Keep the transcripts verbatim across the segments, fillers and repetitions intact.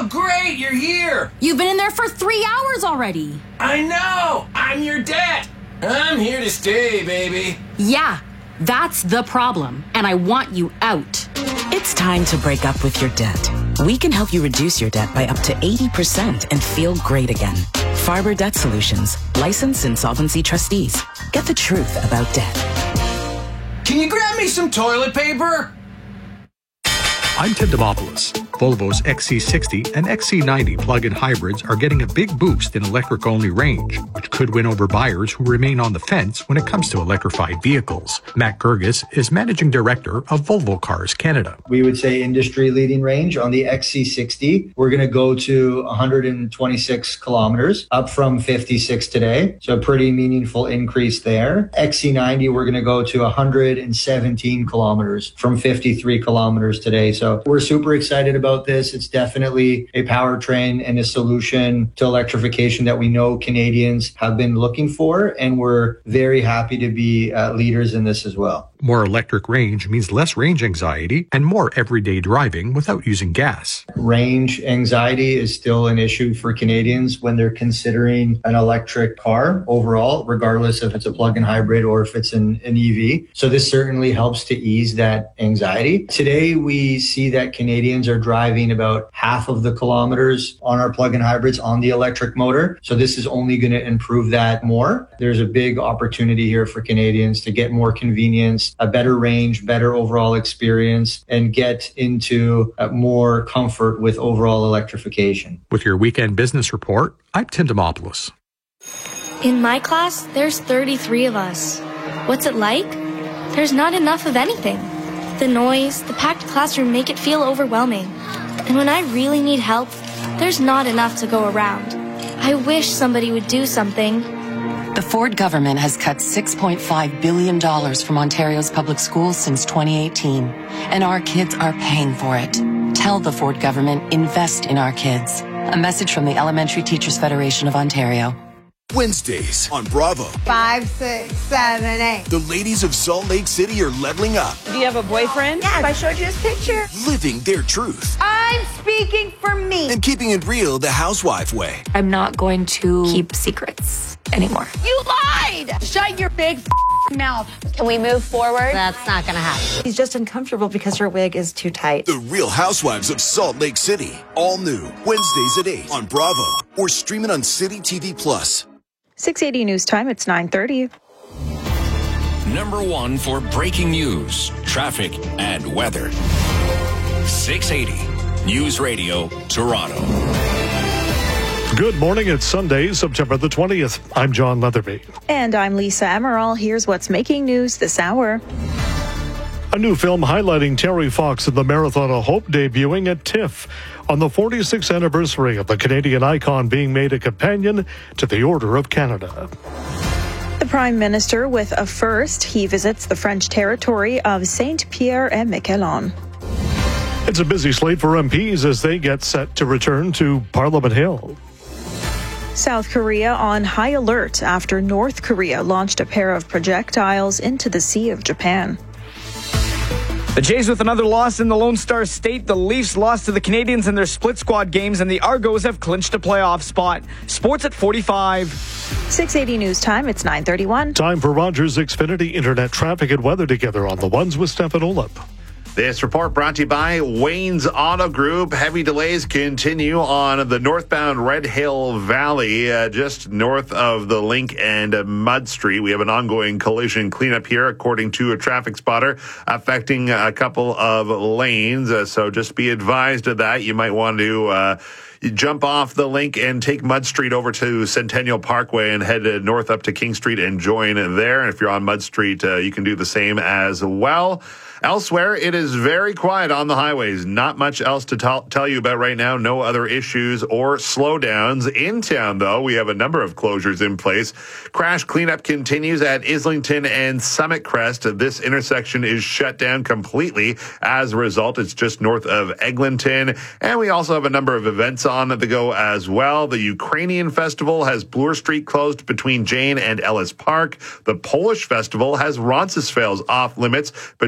Oh, great, you're here. You've been in there for three hours already. I know. I'm your debt. I'm here to stay, baby. Yeah, that's the problem, and I want you out. It's time to break up with your debt. We can help you reduce your debt by up to eighty percent and feel great again. Farber Debt Solutions, licensed insolvency trustees. Get the truth about debt. Can you grab me some toilet paper? I'm Tim Demopoulos. Volvo's X C sixty and X C ninety plug-in hybrids are getting a big boost in electric-only range, which could win over buyers who remain on the fence when it comes to electrified vehicles. Matt Gerges is Managing Director of Volvo Cars Canada. We would say industry-leading range on the X C sixty. We're going to go to one hundred twenty-six kilometers, up from fifty-six today. So a pretty meaningful increase there. X C ninety, we're going to go to one hundred seventeen kilometers from fifty-three kilometers today. So we're super excited about this. It's definitely a powertrain and a solution to electrification that we know Canadians have been looking for, and we're very happy to be uh, leaders in this as well. More electric range means less range anxiety and more everyday driving without using gas. Range anxiety is still an issue for Canadians when they're considering an electric car overall, regardless if it's a plug-in hybrid or if it's an, an E V. So this certainly helps to ease that anxiety. Today, we see that Canadians are driving about half of the kilometers on our plug-in hybrids on the electric motor. So this is only going to improve that more. There's a big opportunity here for Canadians to get more convenience, a better range, better overall experience, and get into uh, more comfort with overall electrification. With your weekend business report, I'm Tim Demopoulos. In my class, there's thirty-three of us. What's it like? There's not enough of anything. The noise, the packed classroom make it feel overwhelming. And when I really need help, there's not enough to go around. I wish somebody would do something. The Ford government has cut six point five billion dollars from Ontario's public schools since twenty eighteen, and our kids are paying for it. Tell the Ford government, invest in our kids. A message from the Elementary Teachers Federation of Ontario. Wednesdays on Bravo. Five, six, seven, eight. The ladies of Salt Lake City are leveling up. Do you have a boyfriend? Yes, I showed you his picture. Living their truth. I'm speaking for me. And keeping it real the housewife way. I'm not going to keep secrets anymore. You lied! Shut your big f- mouth. Can we move forward? That's not gonna happen. He's just uncomfortable because her wig is too tight. The Real Housewives of Salt Lake City. All new. Wednesdays at eight on Bravo. Or stream it on City T V Plus. six eighty News Time, it's nine thirty. Number one for breaking news, traffic, and weather. six eighty News Radio, Toronto. Good morning. It's Sunday, September the twentieth. I'm John Leatherby. And I'm Lisa Emerald. Here's what's making news this hour. A new film highlighting Terry Fox and the Marathon of Hope debuting at TIFF on the forty-sixth anniversary of the Canadian icon being made a companion to the Order of Canada. The Prime Minister with a first. He visits the French territory of Saint-Pierre-et-Miquelon. It's a busy slate for M Ps as they get set to return to Parliament Hill. South Korea on high alert after North Korea launched a pair of projectiles into the Sea of Japan. The Jays with another loss in the Lone Star State. The Leafs lost to the Canadians in their split squad games, and the Argos have clinched a playoff spot. Sports at forty-five. six eighty News Time, it's nine thirty-one. Time for Rogers Xfinity Internet traffic and weather together on the ones with Stefan Olip. This report brought to you by Wayne's Auto Group. Heavy delays continue on the northbound Red Hill Valley, uh, just north of the Link and uh, Mud Street. We have an ongoing collision cleanup here, according to a traffic spotter, affecting a couple of lanes. Uh, so just be advised of that. You might want to uh, jump off the Link and take Mud Street over to Centennial Parkway and head uh, north up to King Street and join there. And if you're on Mud Street, uh, you can do the same as well. Elsewhere, it is very quiet on the highways. Not much else to t- tell you about right now. No other issues or slowdowns. In town, though, we have a number of closures in place. Crash cleanup continues at Islington and Summit Crest. This intersection is shut down completely. As a result, it's just north of Eglinton. And we also have a number of events on the go as well. The Ukrainian Festival has Bloor Street closed between Jane and Ellis Park. The Polish Festival has Roncesvalles off limits between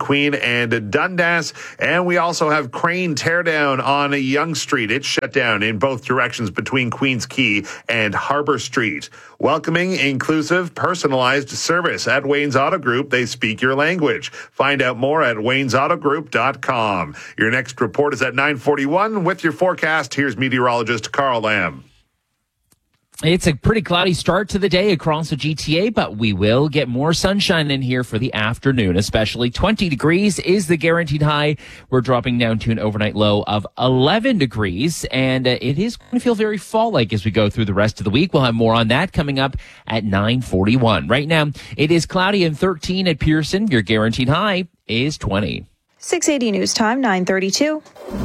Queen and Dundas. And we also have crane teardown on Yonge Street. It's shut down in both directions between Queens Quay and Harbour Street. Welcoming, inclusive, personalized service at Wayne's Auto Group. They speak your language. Find out more at waynes auto group dot com. Your next report is at nine forty-one. With your forecast, here's meteorologist Carl Lamb. It's a pretty cloudy start to the day across the G T A, but we will get more sunshine in here for the afternoon, especially twenty degrees is the guaranteed high. We're dropping down to an overnight low of eleven degrees, and uh, it is going to feel very fall-like as we go through the rest of the week. We'll have more on that coming up at nine forty-one. Right now, it is cloudy and thirteen at Pearson. Your guaranteed high is twenty. six eighty News Time, nine thirty-two.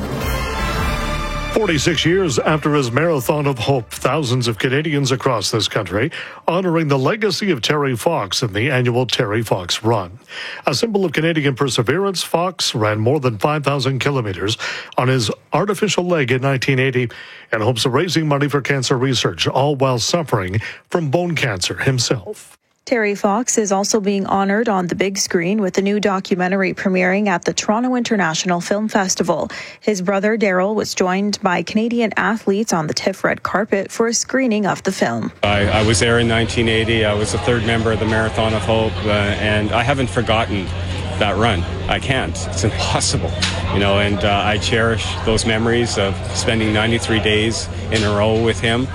forty-six years after his Marathon of Hope, thousands of Canadians across this country honoring the legacy of Terry Fox in the annual Terry Fox Run. A symbol of Canadian perseverance, Fox ran more than five thousand kilometers on his artificial leg in nineteen eighty in hopes of raising money for cancer research, all while suffering from bone cancer himself. Terry Fox is also being honored on the big screen with a new documentary premiering at the Toronto International Film Festival. His brother Daryl was joined by Canadian athletes on the TIFF red carpet for a screening of the film. I, I was there in nineteen eighty. I was a third member of the Marathon of Hope, uh, and I haven't forgotten that run. I can't. It's impossible, you know, and uh, I cherish those memories of spending ninety-three days in a row with him.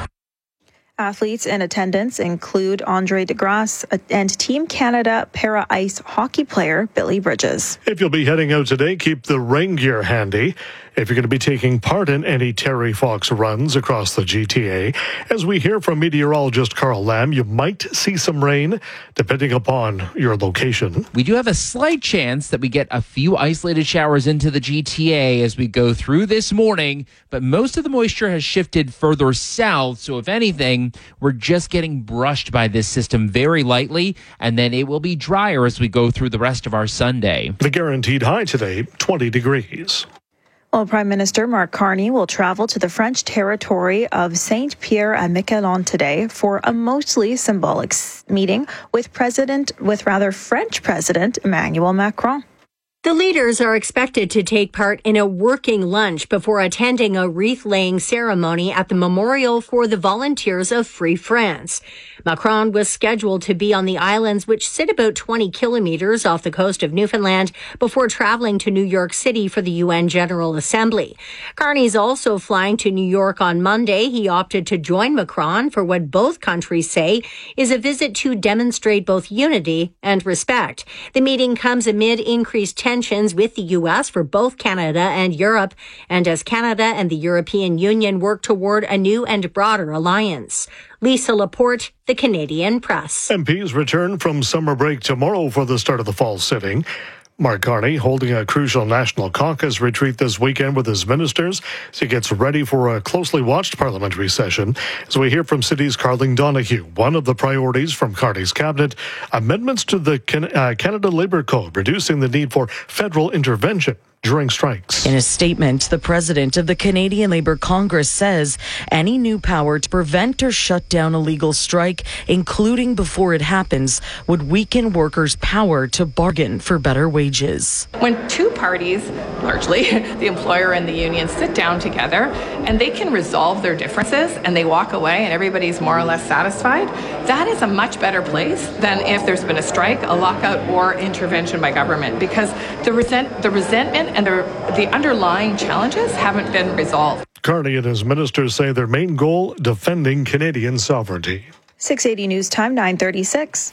Athletes in attendance include Andre DeGrasse and Team Canada para-ice hockey player Billy Bridges. If you'll be heading out today, keep the rain gear handy. If you're going to be taking part in any Terry Fox runs across the G T A, as we hear from meteorologist Carl Lamb, you might see some rain depending upon your location. We do have a slight chance that we get a few isolated showers into the G T A as we go through this morning, but most of the moisture has shifted further south, so if anything, we're just getting brushed by this system very lightly, and then it will be drier as we go through the rest of our Sunday. The guaranteed high today, twenty degrees. Well, Prime Minister Mark Carney will travel to the French territory of Saint-Pierre-et-Miquelon today for a mostly symbolic meeting with President, with rather French President Emmanuel Macron. The leaders are expected to take part in a working lunch before attending a wreath-laying ceremony at the Memorial for the Volunteers of Free France. Macron was scheduled to be on the islands, which sit about twenty kilometers off the coast of Newfoundland, before traveling to New York City for the U N General Assembly. Carney's also flying to New York on Monday. He opted to join Macron for what both countries say is a visit to demonstrate both unity and respect. The meeting comes amid increased tensions with the U S for both Canada and Europe, and as Canada and the European Union work toward a new and broader alliance. Lisa Laporte, The Canadian Press. M Ps return from summer break tomorrow for the start of the fall sitting. Mark Carney holding a crucial National Caucus retreat this weekend with his ministers as he gets ready for a closely watched parliamentary session. As we hear from City's Carling Donahue, one of the priorities from Carney's cabinet, amendments to the Can- uh, Canada Labour Code, reducing the need for federal intervention during strikes. In a statement, the president of the Canadian Labour Congress says any new power to prevent or shut down a legal strike, including before it happens, would weaken workers' power to bargain for better wages. When two parties, largely the employer and the union, sit down together and they can resolve their differences and they walk away and everybody's more or less satisfied, that is a much better place than if there's been a strike, a lockout, or intervention by government, because the resent the resentment and the, the underlying challenges haven't been resolved. Carney and his ministers say their main goal, defending Canadian sovereignty. six eighty News Time, nine thirty-six.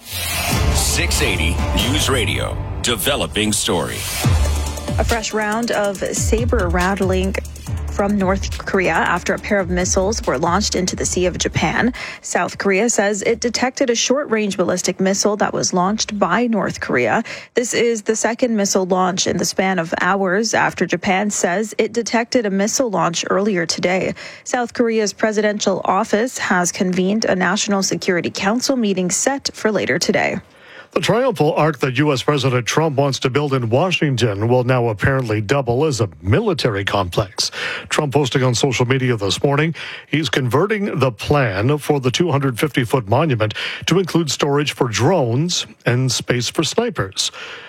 six eighty News Radio, developing story. A fresh round of saber rattling from North Korea after a pair of missiles were launched into the Sea of Japan. South Korea says it detected a short-range ballistic missile that was launched by North Korea. This is the second missile launch in the span of hours after Japan says it detected a missile launch earlier today. South Korea's presidential office has convened a National Security Council meeting set for later today. The triumphal arc that U S. President Trump wants to build in Washington will now apparently double as a military complex. Trump posting on social media this morning, he's converting the plan for the two hundred fifty foot monument to include storage for drones and space for snipers.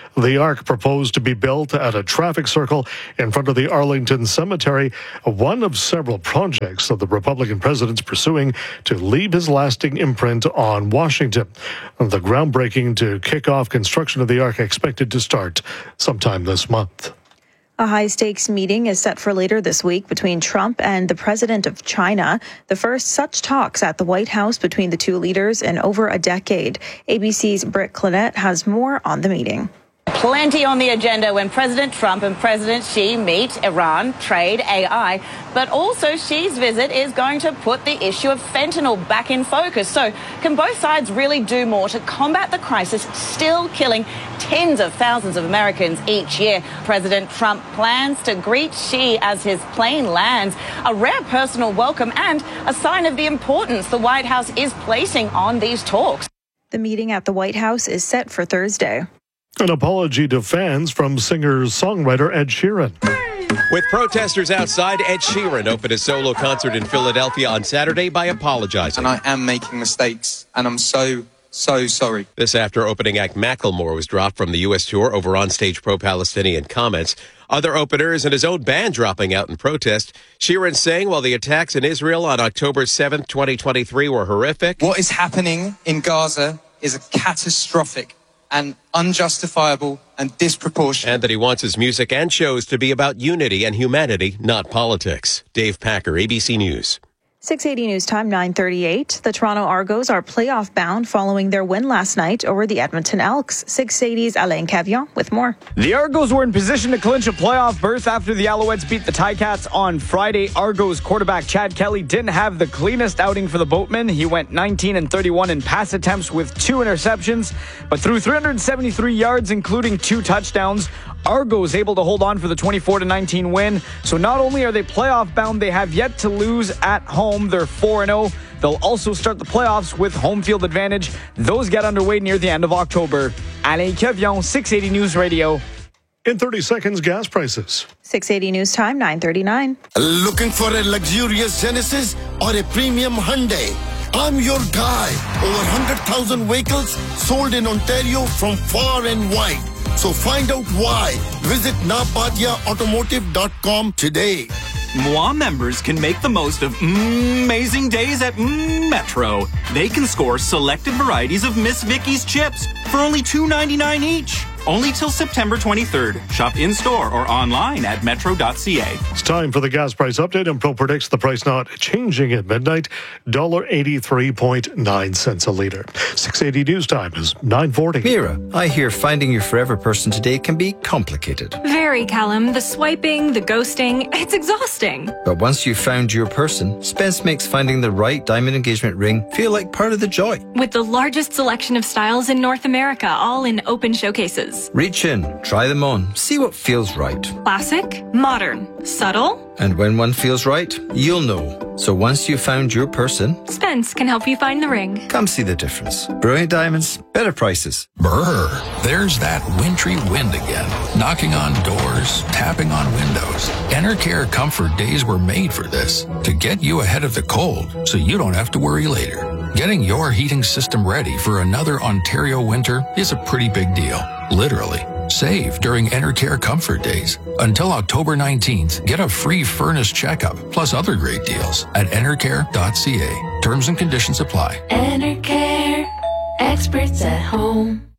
The Ark proposed to be built at a traffic circle in front of the Arlington Cemetery, one of several projects that the Republican president's pursuing to leave his lasting imprint on Washington. The groundbreaking to kick off construction of the Ark expected to start sometime this month. A high-stakes meeting is set for later this week between Trump and the president of China, the first such talks at the White House between the two leaders in over a decade. A B C's Britt Clinette has more on the meeting. Plenty on the agenda when President Trump and President Xi meet: Iran, trade, A I. But also Xi's visit is going to put the issue of fentanyl back in focus. So can both sides really do more to combat the crisis still killing tens of thousands of Americans each year? President Trump plans to greet Xi as his plane lands, a rare personal welcome and a sign of the importance the White House is placing on these talks. The meeting at the White House is set for Thursday. An apology to fans from singer-songwriter Ed Sheeran. With protesters outside, Ed Sheeran opened a solo concert in Philadelphia on Saturday by apologizing. And I am making mistakes, and I'm so, so sorry. This after opening act Macklemore was dropped from the U S tour over on-stage pro-Palestinian comments. Other openers and his own band dropping out in protest. Sheeran saying while the attacks in Israel on October seventh, twenty twenty-three were horrific. What is happening in Gaza is a catastrophic and unjustifiable and disproportionate. And that he wants his music and shows to be about unity and humanity, not politics. Dave Packer, A B C News. six eighty News Time, nine thirty-eight. The Toronto Argos are playoff bound following their win last night over the Edmonton Elks. six eighty's Alain Cavion with more. The Argos were in position to clinch a playoff berth after the Alouettes beat the Ticats on Friday. Argos quarterback Chad Kelly didn't have the cleanest outing for the Boatmen. He went nineteen and thirty-one in pass attempts with two interceptions, but threw three hundred seventy-three yards, including two touchdowns. Argos able to hold on for the twenty-four to nineteen win. So not only are they playoff bound, they have yet to lose at home. They're four and oh. They'll also start the playoffs with home field advantage. Those get underway near the end of October. Alain Cavion, six eighty News Radio. In thirty seconds, gas prices. six eighty News Time, nine thirty-nine. Looking for a luxurious Genesis or a premium Hyundai? I'm your guy. Over one hundred thousand vehicles sold in Ontario from far and wide. So find out why. Visit napadia automotive dot com today. M W A members can make the most of mm, amazing days at mm, Metro. They can score selected varieties of Miss Vicky's chips for only two ninety-nine each. Only till September twenty-third. Shop in-store or online at metro dot c a. It's time for the gas price update, and Pro predicts the price not changing at midnight. one dollar eighty-three point nine cents a litre. six eighty News Time is nine forty. Mira, I hear finding your forever person today can be complicated. Very, Callum. The swiping, the ghosting, it's exhausting. But once you've found your person, Spence makes finding the right diamond engagement ring feel like part of the joy. With the largest selection of styles in North America, all in open showcases. Reach in, try them on, see what feels right. Classic, modern, subtle. And when one feels right, you'll know. So once you've found your person, Spence can help you find the ring. Come see the difference. Brilliant Diamonds, better prices. Brr, there's that wintry wind again. Knocking on doors, tapping on windows. Enercare Comfort Days were made for this, to get you ahead of the cold so you don't have to worry later. Getting your heating system ready for another Ontario winter is a pretty big deal. Literally. Save during Enercare Comfort Days. Until October nineteenth, get a free furnace checkup, plus other great deals at enercare dot c a. Terms and conditions apply. Enercare, experts at home.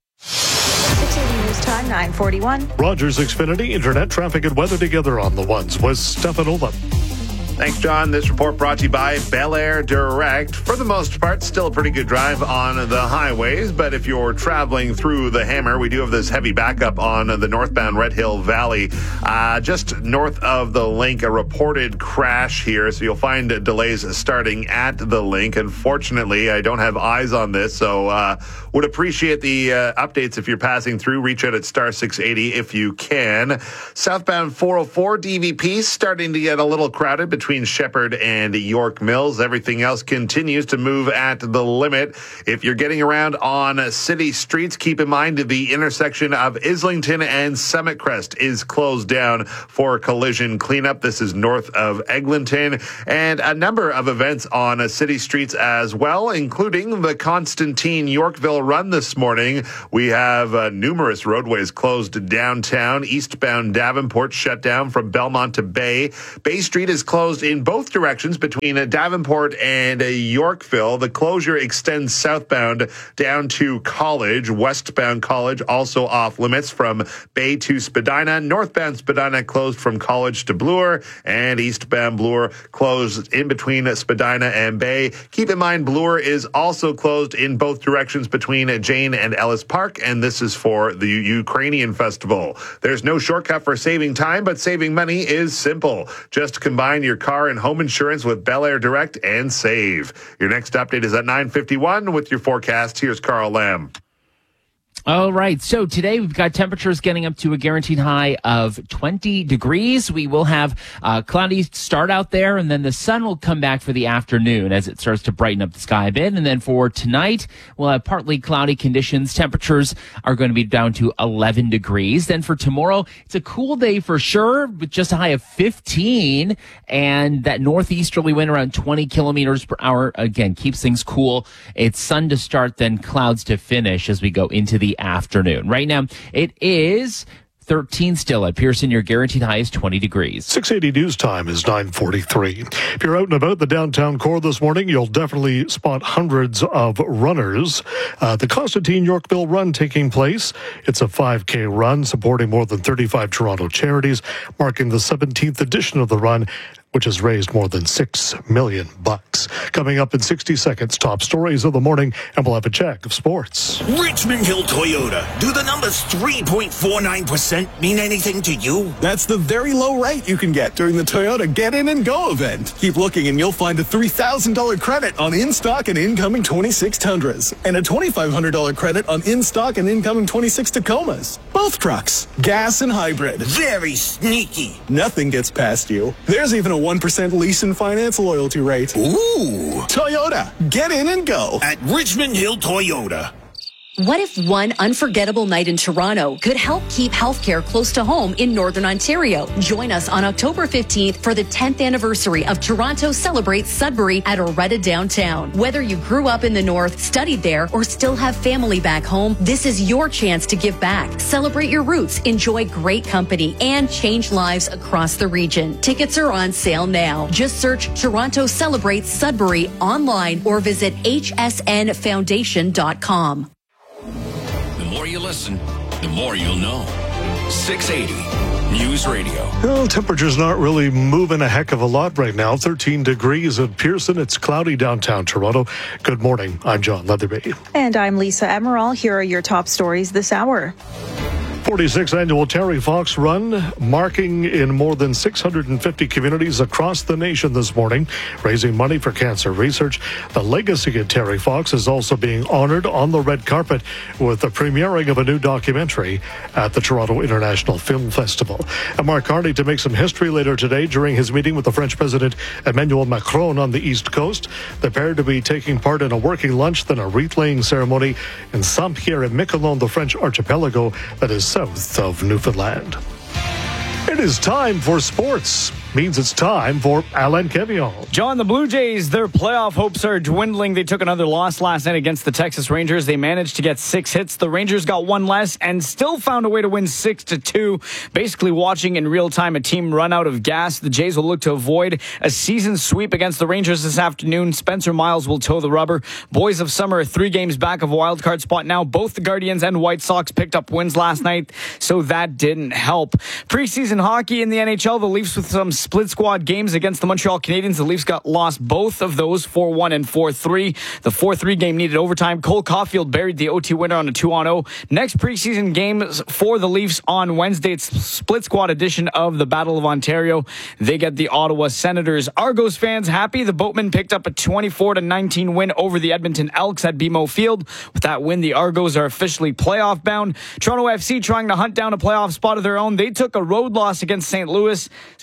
six eighty News Time, nine forty-one. Rogers Xfinity, internet traffic and weather together on the ones was Stefanova. Thanks, John. This report brought to you by Bel Air Direct. For the most part, still a pretty good drive on the highways, but if you're traveling through the Hammer, we do have this heavy backup on the northbound Red Hill Valley. Uh, just north of the link, a reported crash here, so you'll find delays starting at the link. Unfortunately, I don't have eyes on this, so uh, would appreciate the uh, updates if you're passing through. Reach out at star six eighty if you can. Southbound four oh four D V P starting to get a little crowded between between Shepherd and York Mills. Everything else continues to move at the limit. If you're getting around on city streets, keep in mind the intersection of Islington and Summit Crest is closed down for collision cleanup. This is north of Eglinton, and a number of events on city streets as well, including the Constantine Yorkville Run this morning. We have uh, numerous roadways closed downtown. Eastbound Davenport shut down from Belmont to Bay. Bay Street is closed in both directions between uh, Davenport and uh, Yorkville. The closure extends southbound down to College. Westbound College also off limits from Bay to Spadina. Northbound Spadina closed from College to Bloor, and eastbound Bloor closed in between Spadina and Bay. Keep in mind, Bloor is also closed in both directions between Jane and Ellis Park, and this is for the Ukrainian Festival. There's no shortcut for saving time, but saving money is simple. Just combine your car and home insurance with Bel Air Direct and save. Your next update is at nine fifty-one with your forecast. Here's Carl Lamb. All right. So today we've got temperatures getting up to a guaranteed high of twenty degrees. We will have a cloudy start out there, and then the sun will come back for the afternoon as it starts to brighten up the sky a bit. And then for tonight, we'll have partly cloudy conditions. Temperatures are going to be down to eleven degrees. Then for tomorrow, it's a cool day for sure, with just a high of fifteen, and that northeasterly wind around twenty kilometers per hour. Again, keeps things cool. It's sun to start, then clouds to finish as we go into the afternoon. Right now, it is thirteen still at Pearson. Your guaranteed high is twenty degrees. six eighty news time is nine forty-three. If you're out and about the downtown core this morning, you'll definitely spot hundreds of runners. Uh, the Constantine Yorkville Run taking place. It's a five K run supporting more than thirty-five Toronto charities, marking the seventeenth edition of the run, which has raised more than six million bucks. Coming up in sixty seconds, top stories of the morning, and we'll have a check of sports. Richmond Hill Toyota. Do the numbers three point four nine percent mean anything to you? That's the very low rate you can get during the Toyota Get In and Go event. Keep looking and you'll find a three thousand dollars credit on in-stock and incoming twenty-six Tundras, and a twenty-five hundred dollars credit on in-stock and incoming twenty-six Tacomas. Both trucks, gas and hybrid. Very sneaky. Nothing gets past you. There's even a one percent lease and finance loyalty rate. Ooh. Toyota. Get in and go. At Richmond Hill Toyota. What if one unforgettable night in Toronto could help keep healthcare close to home in Northern Ontario? Join us on October fifteenth for the tenth anniversary of Toronto Celebrates Sudbury at Oretta Downtown. Whether you grew up in the North, studied there, or still have family back home, this is your chance to give back. Celebrate your roots, enjoy great company, and change lives across the region. Tickets are on sale now. Just search Toronto Celebrates Sudbury online or visit h s n foundation dot com. The more you listen, the more you'll know. six eighty News Radio. Well, temperature's not really moving a heck of a lot right now. thirteen degrees at Pearson. It's cloudy downtown Toronto. Good morning. I'm John Leatherby. And I'm Lisa Emerald. Here are your top stories this hour. forty-sixth Annual Terry Fox Run, marking in more than six hundred fifty communities across the nation this morning, raising money for cancer research. The legacy of Terry Fox is also being honored on the red carpet with the premiering of a new documentary at the Toronto International Film Festival. And Mark Carney to make some history later today during his meeting with the French President Emmanuel Macron on the East Coast. The pair to be taking part in a working lunch, then a wreath-laying ceremony in Saint-Pierre et Miquelon, the French archipelago that is south of Newfoundland. It is time for sports. Means it's time for Alain Quevillon. John, the Blue Jays, their playoff hopes are dwindling. They took another loss last night against the Texas Rangers. They managed to get six hits. The Rangers got one less and still found a way to win six to two. Basically watching in real time a team run out of gas. The Jays will look to avoid a season sweep against the Rangers this afternoon. Spencer Miles will toe the rubber. Boys of Summer are three games back of a wild card spot now. Both the Guardians and White Sox picked up wins last night, so that didn't help. Preseason hockey in the N H L, the Leafs with some split squad games against the Montreal Canadiens. The Leafs got lost both of those, four one and four three. The four three game needed overtime. Cole Caulfield buried the O T winner on a two on oh. Next preseason game for the Leafs on Wednesday. It's split squad edition of the Battle of Ontario. They get the Ottawa Senators. Argos fans happy. The Boatmen picked up a twenty-four to nineteen win over the Edmonton Elks at B M O Field. With that win, the Argos are officially playoff bound. Toronto F C trying to hunt down a playoff spot of their own. They took a road loss against Saint Louis. Saint Louis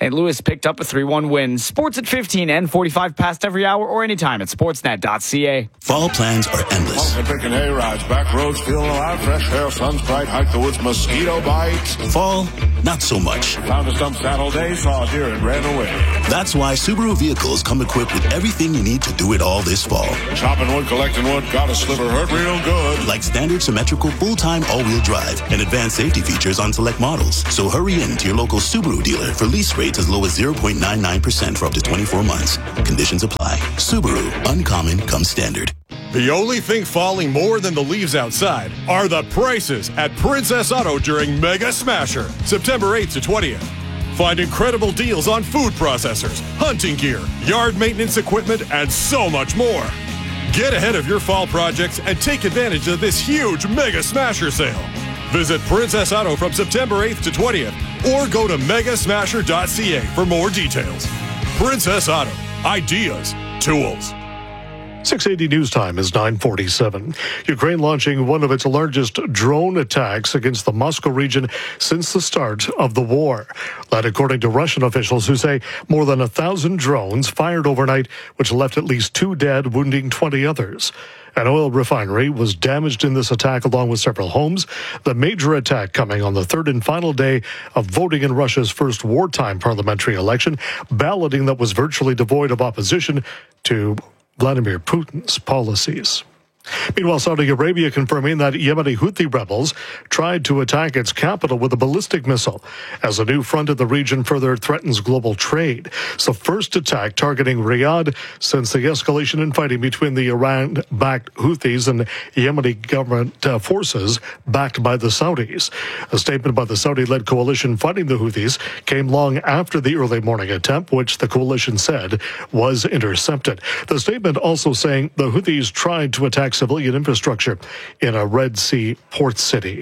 picked up a three one win. Sports at fifteen and forty-five past every hour or anytime at sportsnet dot c a. Fall plans are endless. Picking hay rides, back roads, feeling alive, fresh air, sun's bright, hike the woods, mosquito bites. Fall, not so much. Found a stump saddle day, saw a deer and ran away. That's why Subaru vehicles come equipped with everything you need to do it all this fall. Chopping wood, collecting wood, got a sliver, hurt real good. Like standard symmetrical full-time all-wheel drive and advanced safety features on select models. So hurry in to your local Subaru dealer for lease rates as low as zero point nine nine percent for up to twenty-four months. Conditions apply. Subaru, uncommon comes standard. The only thing falling more than the leaves outside are the prices at Princess Auto during Mega Smasher, September eighth to twentieth. Find incredible deals on food processors, hunting gear, yard maintenance equipment, and so much more. Get ahead of your fall projects and take advantage of this huge Mega Smasher sale. Visit Princess Auto from September eighth to twentieth or go to mega smasher dot c a for more details. Princess Auto. Ideas. Tools. six eighty News Time is nine forty-seven. Ukraine launching one of its largest drone attacks against the Moscow region since the start of the war. That according to Russian officials who say more than a thousand drones fired overnight, which left at least two dead, wounding twenty others. An oil refinery was damaged in this attack along with several homes. The major attack coming on the third and final day of voting in Russia's first wartime parliamentary election, balloting that was virtually devoid of opposition to Vladimir Putin's policies. Meanwhile, Saudi Arabia confirming that Yemeni Houthi rebels tried to attack its capital with a ballistic missile as a new front in the region further threatens global trade. It's the first attack targeting Riyadh since the escalation in fighting between the Iran-backed Houthis and Yemeni government uh, forces backed by the Saudis. A statement by the Saudi-led coalition fighting the Houthis came long after the early morning attempt, which the coalition said was intercepted. The statement also saying the Houthis tried to attack civilian infrastructure in a Red Sea port city.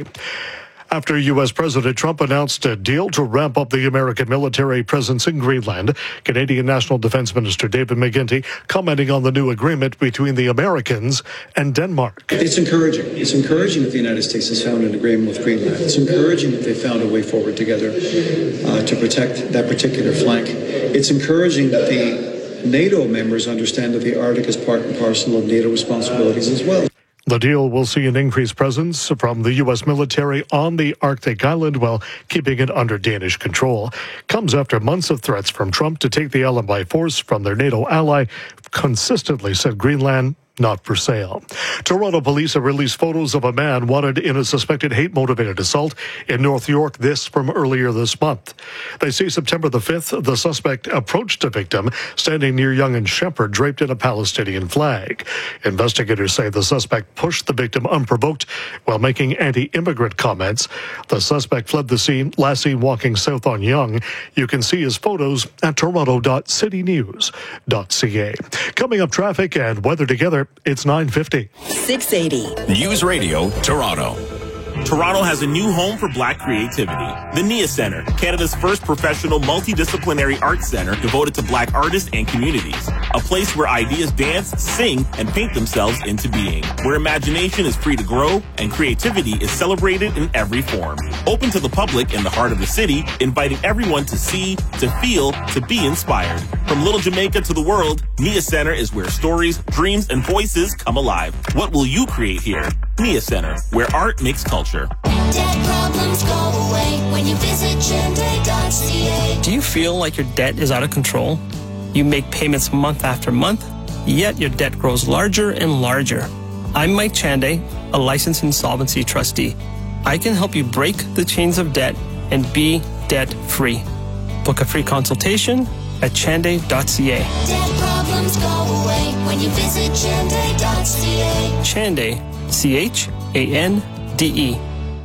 After U S. President Trump announced a deal to ramp up the American military presence in Greenland, Canadian National Defense Minister David McGuinty commenting on the new agreement between the Americans and Denmark. It's encouraging. It's encouraging that the United States has found an agreement with Greenland. It's encouraging that they found a way forward together uh, to protect that particular flank. It's encouraging that the NATO members understand that the Arctic is part and parcel of NATO responsibilities as well. The deal will see an increased presence from the U S military on the Arctic island while keeping it under Danish control. Comes after months of threats from Trump to take the island by force from their NATO ally, consistently said Greenland not for sale. Toronto police have released photos of a man wanted in a suspected hate-motivated assault in North York, this from earlier this month. They say September the fifth, the suspect approached a victim standing near Young and Shepherd draped in a Palestinian flag. Investigators say the suspect pushed the victim unprovoked while making anti-immigrant comments. The suspect fled the scene, last seen walking south on Young. You can see his photos at toronto dot city news dot c a. Coming up, traffic and weather together. It's nine fifty. six eighty. News Radio, Toronto. Toronto has a new home for Black creativity. The Nia Centre, Canada's first professional multidisciplinary arts center devoted to Black artists and communities. A place where ideas dance, sing, and paint themselves into being. Where imagination is free to grow and creativity is celebrated in every form. Open to the public in the heart of the city, inviting everyone to see, to feel, to be inspired. From Little Jamaica to the world, Nia Centre is where stories, dreams, and voices come alive. What will you create here? Nia Centre, where art makes culture. Debt problems go away when you visit chende dot c a. Do you feel like your debt is out of control? You make payments month after month, yet your debt grows larger and larger. I'm Mike Chande, a licensed insolvency trustee. I can help you break the chains of debt and be debt-free. Book a free consultation at chande dot c a. Debt problems go away when you visit chende dot c a. Chande, C H A N D E.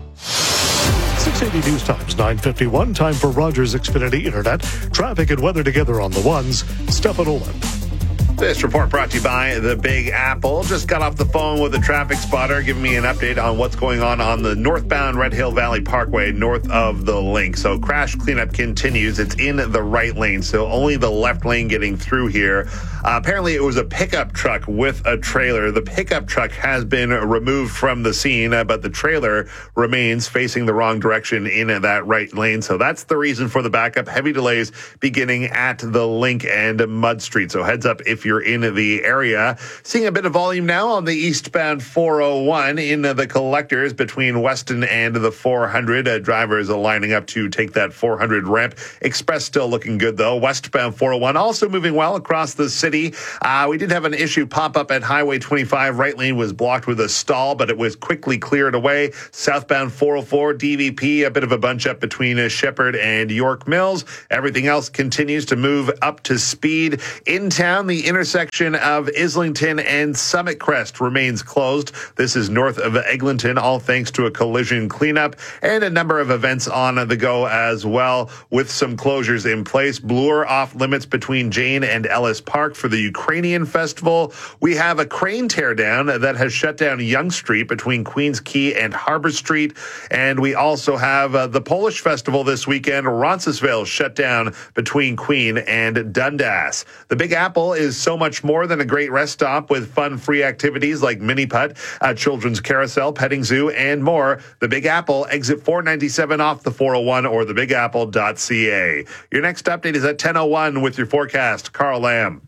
six eighty News Times, nine fifty-one. Time for Rogers Xfinity Internet. Traffic and weather together on the ones. Stefan Olin. This report brought to you by the Big Apple. Just got off the phone with a traffic spotter giving me an update on what's going on on the northbound Red Hill Valley Parkway north of the link. So crash cleanup continues. It's in the right lane, so only the left lane getting through here. Uh, apparently it was a pickup truck with a trailer. The pickup truck has been removed from the scene, uh, but the trailer remains facing the wrong direction in that right lane. So that's the reason for the backup. Heavy delays beginning at the link and Mud Street. So heads up if you're in the area. Seeing a bit of volume now on the eastbound four oh one in the collectors between Weston and the four hundred. Uh, drivers are lining up to take that four hundred ramp. Express still looking good, though. Westbound four oh one also moving well across the city. Uh, we did have an issue pop up at Highway twenty-five. Right lane was blocked with a stall, but it was quickly cleared away. Southbound four oh four, D V P, a bit of a bunch up between uh, Shepherd and York Mills. Everything else continues to move up to speed. In town, the intersection of Islington and Summit Crest remains closed. This is north of Eglinton, all thanks to a collision cleanup and a number of events on the go as well, with some closures in place. Bloor off limits between Jane and Ellis Park for the Ukrainian Festival. We have a crane teardown that has shut down Yonge Street between Queens Quay and Harbor Street. And we also have uh, the Polish Festival this weekend. Roncesvalles shut down between Queen and Dundas. The Big Apple is so much more than a great rest stop with fun free activities like mini putt, a children's carousel, petting zoo, and more. The Big Apple, exit four ninety-seven off the four oh one or the big apple dot c a. Your next update is at ten oh one with your forecast. Carl Lamb.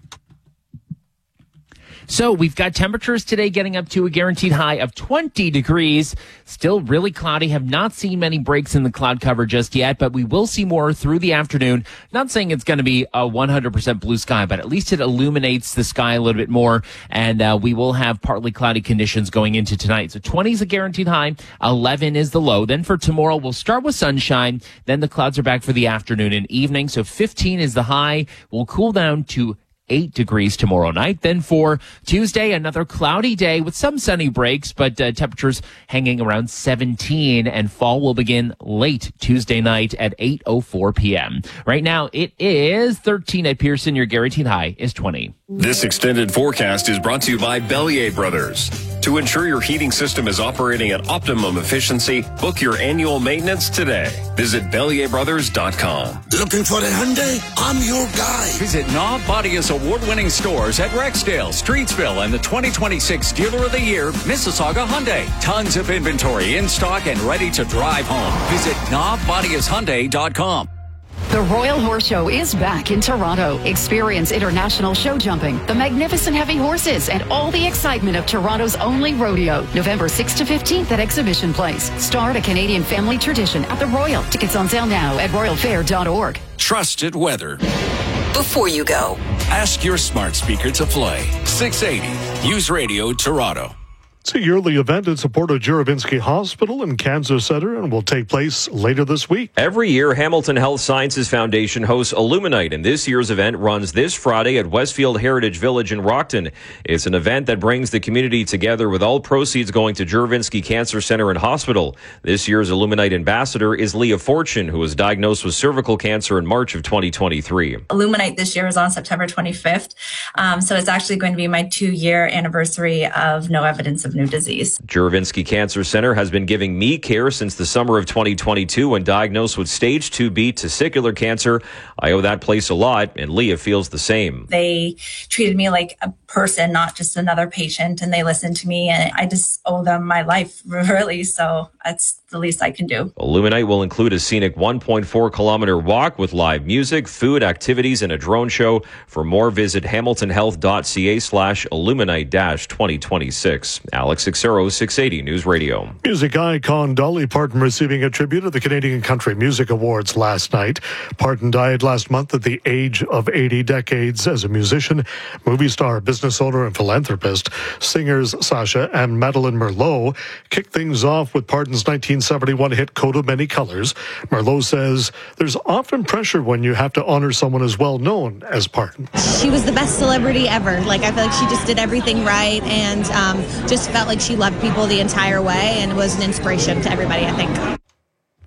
So we've got temperatures today getting up to a guaranteed high of twenty degrees. Still really cloudy. Have not seen many breaks in the cloud cover just yet, but we will see more through the afternoon. Not saying it's going to be a one hundred percent blue sky, but at least it illuminates the sky a little bit more, and uh, we will have partly cloudy conditions going into tonight. So twenty is a guaranteed high. eleven is the low. Then for tomorrow, we'll start with sunshine. Then the clouds are back for the afternoon and evening. So fifteen is the high. We'll cool down to eight degrees tomorrow night. Then for Tuesday, another cloudy day with some sunny breaks, but uh, temperatures hanging around seventeen, and fall will begin late Tuesday night at eight oh four p.m. Right now, it is thirteen at Pearson. Your guaranteed high is twenty. This extended forecast is brought to you by Bellier Brothers. To ensure your heating system is operating at optimum efficiency, book your annual maintenance today. Visit Bellier Brothers dot com. Looking for a Hyundai? I'm your guy. Visit Knob Bodia's award-winning stores at Rexdale, Streetsville, and the twenty twenty-six Dealer of the Year, Mississauga Hyundai. Tons of inventory in stock and ready to drive home. Visit Knob Bodias Hyundai dot com. The Royal Horse Show is back in Toronto. Experience international show jumping, the magnificent heavy horses, and all the excitement of Toronto's only rodeo. November sixth to fifteenth at Exhibition Place. Start a Canadian family tradition at the Royal. Tickets on sale now at royal fair dot org. Trusted weather. Before you go, ask your smart speaker to play six eighty News Radio Toronto. It's a yearly event in support of Juravinski Hospital and Cancer Center and will take place later this week. Every year, Hamilton Health Sciences Foundation hosts Illuminite, and this year's event runs this Friday at Westfield Heritage Village in Rockton. It's an event that brings the community together with all proceeds going to Juravinski Cancer Center and Hospital. This year's Illuminite ambassador is Leah Fortune, who was diagnosed with cervical cancer in March of twenty twenty-three. Illuminite this year is on September twenty-fifth, um, so it's actually going to be my two-year anniversary of no evidence of new disease. Juravinski Cancer Center has been giving me care since the summer of twenty twenty-two when diagnosed with stage two B testicular cancer. I owe that place a lot, and Leah feels the same. They treated me like a person, not just another patient, and they listened to me, and I just owe them my life, really, so that's the least I can do. Illuminite will include a scenic one point four kilometer walk with live music, food, activities, and a drone show. For more, visit hamiltonhealth.ca slash illuminite dash 2026. Alex Xero, six eighty News Radio. Music icon Dolly Parton receiving a tribute at the Canadian Country Music Awards last night. Parton died last month at the age of eighty. Decades as a musician, movie star, business owner, and philanthropist. Singers Sasha and Madeline Merlot kicked things off with Parton's nineteen seventy-one hit Coat of Many Colors. Merlot says there's often pressure when you have to honor someone as well known as Parton. She was the best celebrity ever. Like, I feel like she just did everything right and um, just felt like she loved people the entire way and was an inspiration to everybody, I think.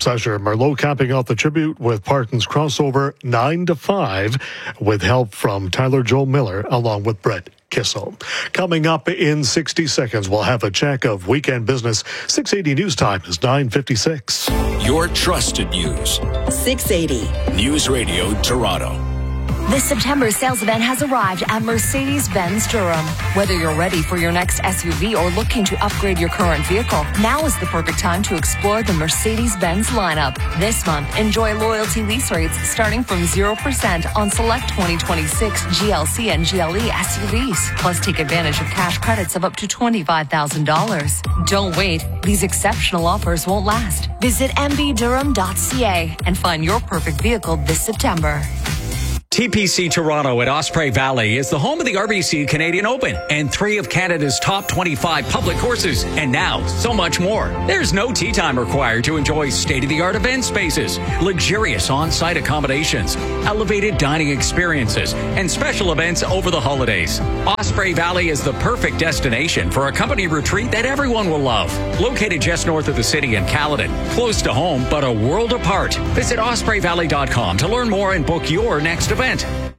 Sasha Merlot capping off the tribute with Parton's crossover nine to five with help from Tyler Joel Miller along with Brett Kissel. Coming up in sixty seconds, we'll have a check of weekend business. six eighty News Time is nine fifty-six. Your trusted news. six eighty. News Radio Toronto. The September sales event has arrived at Mercedes-Benz Durham. Whether you're ready for your next S U V or looking to upgrade your current vehicle, now is the perfect time to explore the Mercedes-Benz lineup. This month, enjoy loyalty lease rates starting from zero percent on select twenty twenty-six G L C and G L E S U Vs. Plus, take advantage of cash credits of up to twenty-five thousand dollars. Don't wait. These exceptional offers won't last. Visit m b durham dot c a and find your perfect vehicle this September. T P C Toronto at Osprey Valley is the home of the R B C Canadian Open and three of Canada's top twenty-five public courses. And now, so much more. There's no tee time required to enjoy state-of-the-art event spaces, luxurious on-site accommodations, elevated dining experiences, and special events over the holidays. Osprey Valley is the perfect destination for a company retreat that everyone will love. Located just north of the city in Caledon, close to home, but a world apart. Visit osprey valley dot com to learn more and book your next event.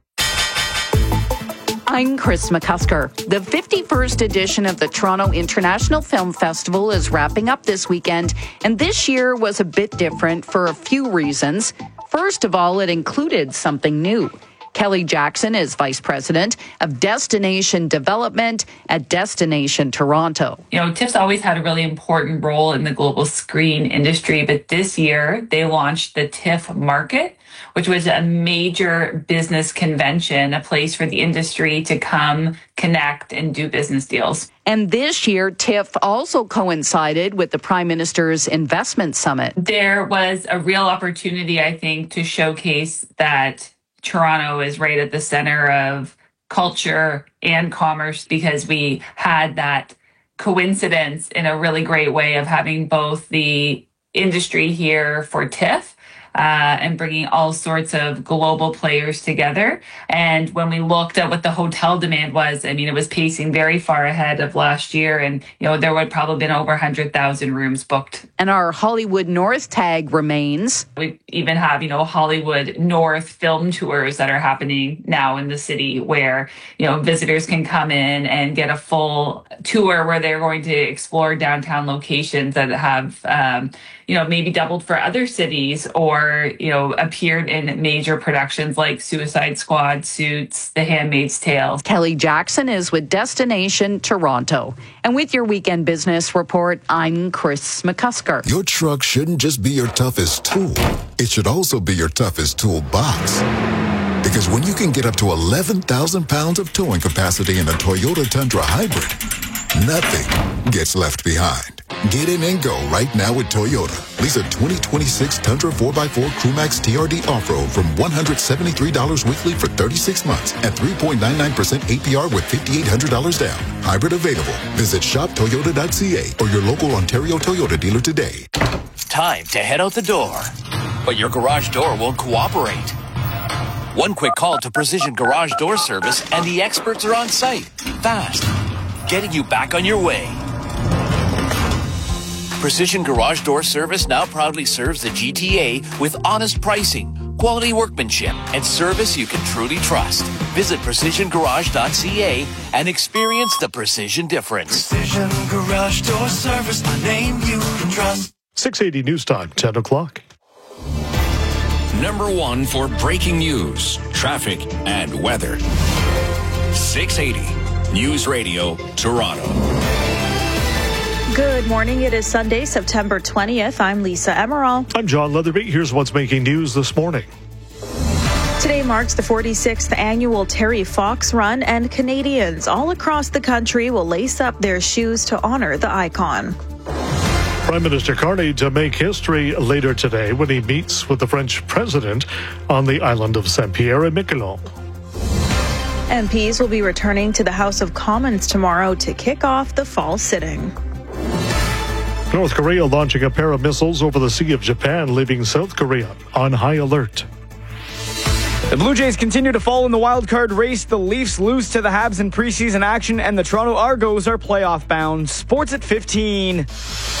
I'm Chris McCusker. The fifty-first edition of the Toronto International Film Festival is wrapping up this weekend, and this year was a bit different for a few reasons. First of all, it included something new. Kelly Jackson is Vice President of Destination Development at Destination Toronto. You know, TIFF's always had a really important role in the global screen industry, but this year they launched the TIFF Market, which was a major business convention, a place for the industry to come, connect, and do business deals. And this year, TIFF also coincided with the Prime Minister's Investment Summit. There was a real opportunity, I think, to showcase that Toronto is right at the center of culture and commerce, because we had that coincidence in a really great way of having both the industry here for TIFF Uh, and bringing all sorts of global players together. And when we looked at what the hotel demand was, I mean, it was pacing very far ahead of last year. And, you know, there would probably been over one hundred thousand rooms booked. And our Hollywood North tag remains. We even have, you know, Hollywood North film tours that are happening now in the city where, you know, visitors can come in and get a full tour where they're going to explore downtown locations that have, um, you know, maybe doubled for other cities or, you know, appeared in major productions like Suicide Squad, Suits, The Handmaid's Tale. Kelly Jackson is with Destination Toronto. And with your weekend business report, I'm Chris McCusker. Your truck shouldn't just be your toughest tool. It should also be your toughest toolbox. Because when you can get up to eleven thousand pounds of towing capacity in a Toyota Tundra Hybrid, nothing gets left behind. Get in and go right now with Toyota. Lease a twenty twenty-six Tundra four by four Crewmax T R D Off-Road from one hundred seventy-three dollars weekly for thirty-six months at three point nine nine percent A P R with five thousand eight hundred dollars down. Hybrid available. Visit shop toyota dot c a or your local Ontario Toyota dealer today. Time to head out the door. But your garage door won't cooperate. One quick call to Precision Garage Door Service and the experts are on site. Fast. Getting you back on your way. Precision Garage Door Service now proudly serves the G T A with honest pricing, quality workmanship, and service you can truly trust. Visit precision garage dot c a and experience the precision difference. Precision Garage Door Service, the name you can trust. six eighty News Time, ten o'clock. Number one for breaking news, traffic, and weather. six eighty News Radio Toronto. Good morning. It is Sunday, September twentieth. I'm Lisa Emerald. I'm John Leatherby. Here's what's making news this morning. Today marks the forty-sixth annual Terry Fox Run, and Canadians all across the country will lace up their shoes to honor the icon. Prime Minister Carney to make history later today when he meets with the French president on the island of Saint-Pierre and Miquelon. M Ps will be returning to the House of Commons tomorrow to kick off the fall sitting. North Korea launching a pair of missiles over the Sea of Japan, leaving South Korea on high alert. The Blue Jays continue to fall in the wild card race. The Leafs lose to the Habs in preseason action, and the Toronto Argos are playoff bound. Sports at fifteen.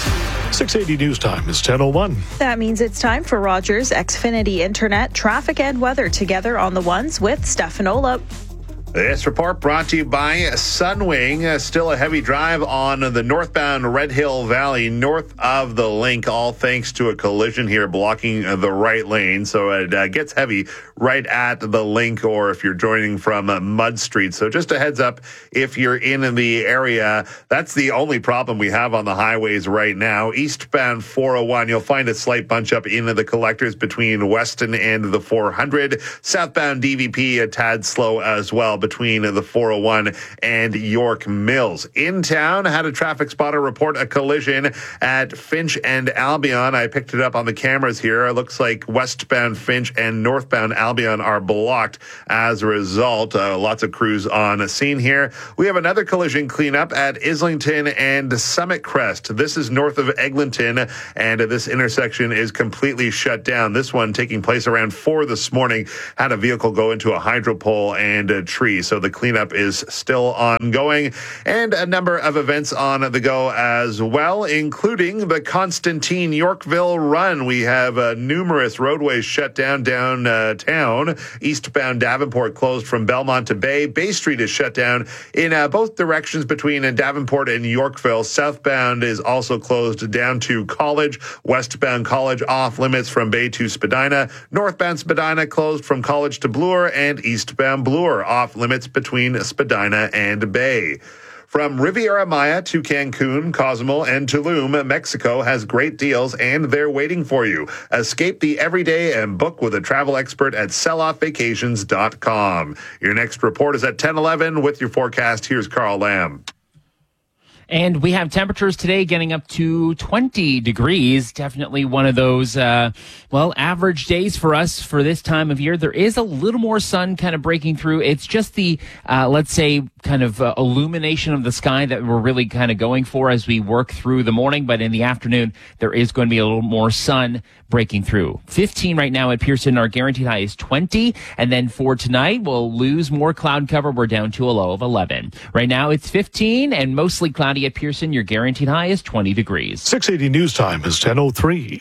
six eighty News Time is ten oh one. That means it's time for Rogers Xfinity Internet traffic and weather together on the ones with Stefan Olop. This report brought to you by Sunwing. Uh, still a heavy drive on the northbound Red Hill Valley, north of the link, all thanks to a collision here blocking uh, the right lane. So it uh, gets heavy right at the link, or if you're joining from uh, Mud Street. So just a heads up, if you're in the area, that's the only problem we have on the highways right now. Eastbound four oh one, you'll find a slight bunch up into the collectors between Weston and the four hundred. Southbound D V P, a tad slow as well between the four oh one and York Mills. In town, had a traffic spotter report a collision at Finch and Albion. I picked it up on the cameras here. It looks like westbound Finch and northbound Albion are blocked as a result. Uh, lots of crews on scene here. We have another collision cleanup at Islington and Summit Crest. This is north of Eglinton, and this intersection is completely shut down. This one taking place around four this morning. Had a vehicle go into a hydro pole and a tree. So the cleanup is still ongoing, and a number of events on the go as well, including the Constantine Yorkville Run. We have uh, numerous roadways shut down downtown. Uh, Eastbound Davenport closed from Belmont to Bay. Bay Street is shut down in uh, both directions between uh, Davenport and Yorkville. Southbound is also closed down to College. Westbound College off limits from Bay to Spadina. Northbound Spadina closed from College to Bloor, and eastbound Bloor off limits between Spadina and Bay. From Riviera Maya to Cancun, Cozumel, and Tulum, Mexico has great deals, and they're waiting for you. Escape the everyday and book with a travel expert at sell off vacations dot com. Your next report is at ten eleven. With your forecast, here's Carl Lamb. And we have temperatures today getting up to twenty degrees. Definitely one of those, uh, well, average days for us for this time of year. There is a little more sun kind of breaking through. It's just the, uh, let's say, kind of uh, illumination of the sky that we're really kind of going for as we work through the morning. But in the afternoon, there is going to be a little more sun breaking through. fifteen right now at Pearson. Our guaranteed high is twenty. And then for tonight, we'll lose more cloud cover. We're down to a low of eleven. Right now, it's fifteen and mostly cloudy at Pearson. Your guaranteed high is twenty degrees. six eighty News Time is ten oh three.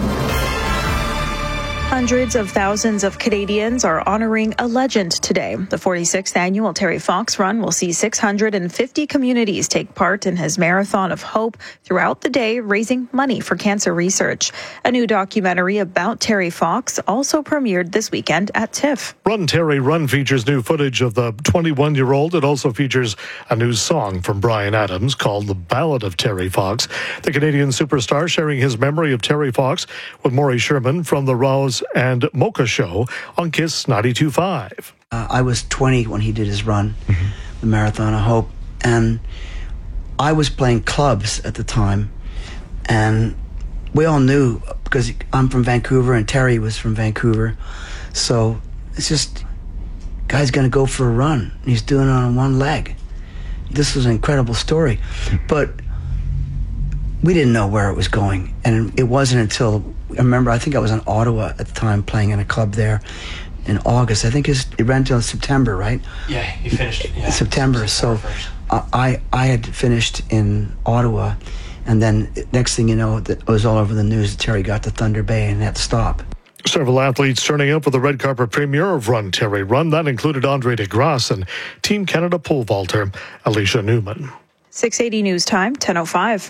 Hundreds of thousands of Canadians are honoring a legend today. The forty-sixth annual Terry Fox Run will see six hundred fifty communities take part in his Marathon of Hope throughout the day, raising money for cancer research. A new documentary about Terry Fox also premiered this weekend at TIFF. Run Terry Run features new footage of the twenty-one-year-old. It also features a new song from Bryan Adams called The Ballad of Terry Fox. The Canadian superstar sharing his memory of Terry Fox with Maury Sherman from the Rouse and Mocha Show on Kiss ninety-two point five. Uh, I was twenty when he did his run, mm-hmm. the Marathon of Hope, and I was playing clubs at the time, and we all knew, because I'm from Vancouver and Terry was from Vancouver, so it's just, guy's gonna go for a run. He's doing it on one leg. This was an incredible story, but we didn't know where it was going, and it wasn't until, I remember, I think I was in Ottawa at the time playing in a club there in August. I think it ran until September, right? Yeah, he finished yeah. September. So I I had finished in Ottawa, and then next thing you know, it was all over the news that Terry got to Thunder Bay and had to stop. Several athletes turning up for the red carpet premiere of Run Terry Run. That included Andre DeGrasse and Team Canada pole vaulter Alicia Newman. six eighty News Time, ten oh five.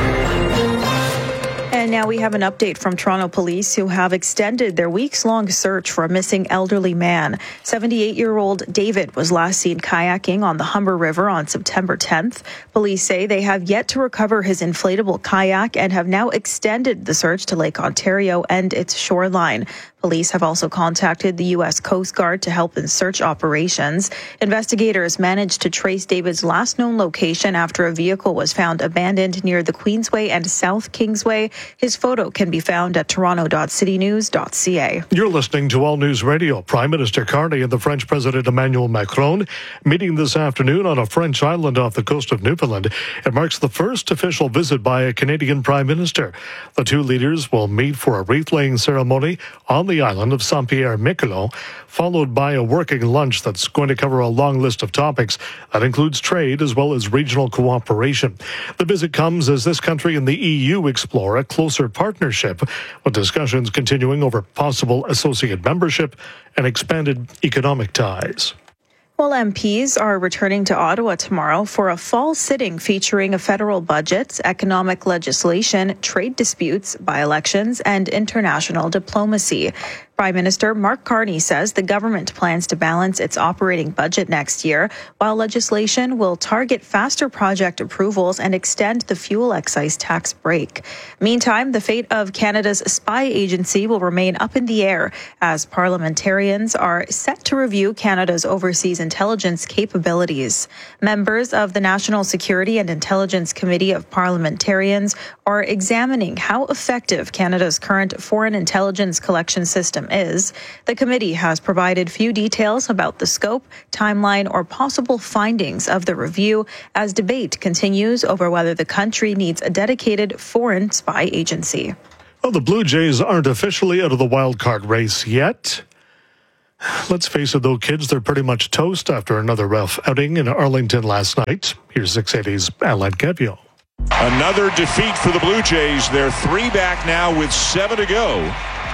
And now we have an update from Toronto Police, who have extended their weeks-long search for a missing elderly man. seventy-eight-year-old David was last seen kayaking on the Humber River on September tenth. Police say they have yet to recover his inflatable kayak and have now extended the search to Lake Ontario and its shoreline. Police have also contacted the U S Coast Guard to help in search operations. Investigators managed to trace David's last known location after a vehicle was found abandoned near the Queensway and South Kingsway. His photo can be found at toronto dot city news dot c a. You're listening to All News Radio. Prime Minister Carney and the French President Emmanuel Macron meeting this afternoon on a French island off the coast of Newfoundland. It marks the first official visit by a Canadian Prime Minister. The two leaders will meet for a wreath-laying ceremony on the the island of Saint-Pierre-Miquelon, followed by a working lunch that's going to cover a long list of topics that includes trade as well as regional cooperation. The visit comes as this country and the E U explore a closer partnership, with discussions continuing over possible associate membership and expanded economic ties. Well, M Ps are returning to Ottawa tomorrow for a fall sitting featuring a federal budget, economic legislation, trade disputes, by-elections, and international diplomacy. Prime Minister Mark Carney says the government plans to balance its operating budget next year, while legislation will target faster project approvals and extend the fuel excise tax break. Meantime, the fate of Canada's spy agency will remain up in the air as parliamentarians are set to review Canada's overseas intelligence capabilities. Members of the National Security and Intelligence Committee of Parliamentarians are examining how effective Canada's current foreign intelligence collection system is. The committee has provided few details about the scope, timeline, or possible findings of the review as debate continues over whether the country needs a dedicated foreign spy agency. Well, the Blue Jays aren't officially out of the wild card race yet. Let's face it, though, kids, they're pretty much toast after another rough outing in Arlington last night. Here's six eighty's Alain Kevio. Another defeat for the Blue Jays. They're three back now with seven to go,